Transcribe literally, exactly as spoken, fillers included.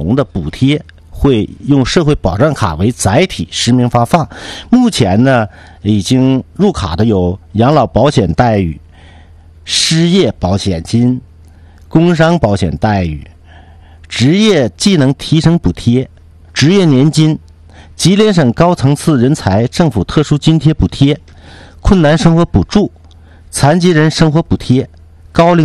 同的补贴会用社会保障卡为载体实名发放。目前呢，已经入卡的有养老保险待遇、失业保险金、工伤保险待遇、职业技能提升补贴、职业年金、吉林省高层次人才政府特殊津贴补贴、困难生活补助、残疾人生活补贴、高龄